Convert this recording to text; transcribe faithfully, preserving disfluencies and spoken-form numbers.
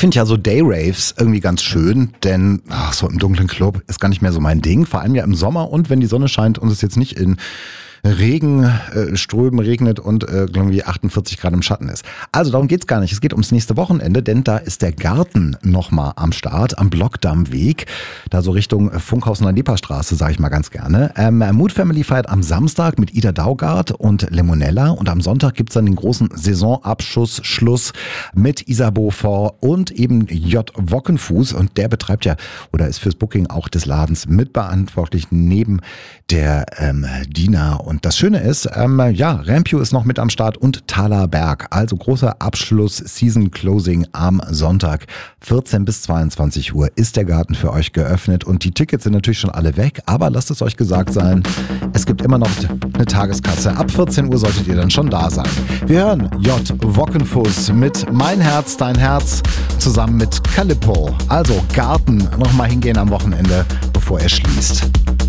finde ja so Day-Raves irgendwie ganz schön, denn ach, so im dunklen Club ist gar nicht mehr so mein Ding. Vor allem ja im Sommer und wenn die Sonne scheint und es jetzt nicht in Regen, äh, Strömen regnet und äh, irgendwie achtundvierzig Grad im Schatten ist. Also darum geht's gar nicht. Es geht ums nächste Wochenende, denn da ist der Garten nochmal am Start, am Blockdammweg, da so Richtung Funkhaus und Leperstraße, sage ich mal ganz gerne. Ähm, Mood Family feiert am Samstag mit Ida Daugard und Lemonella und am Sonntag gibt's dann den großen Saisonabschuss, Schluss mit Isabeau Fort und eben J. Wockenfuß und der betreibt ja oder ist fürs Booking auch des Ladens mitverantwortlich neben der ähm, Dina. Und das Schöne ist, ähm, ja, Rampew ist noch mit am Start und Thaler Berg. Also großer Abschluss, Season Closing am Sonntag. vierzehn bis zweiundzwanzig Uhr ist der Garten für euch geöffnet und die Tickets sind natürlich schon alle weg, aber lasst es euch gesagt sein, es gibt immer noch eine Tageskasse. Ab vierzehn Uhr solltet ihr dann schon da sein. Wir hören J. Wockenfuß mit Mein Herz, Dein Herz zusammen mit Calippo. Also Garten, nochmal hingehen am Wochenende, bevor er schließt.